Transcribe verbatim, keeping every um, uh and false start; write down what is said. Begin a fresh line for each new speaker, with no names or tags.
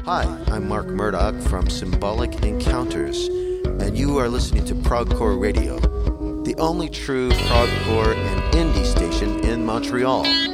Hi, I'm Mark Murdoch from Symbolic Encounters, and you are listening to Progcore Radio, the only true progcore and indie station in Montreal.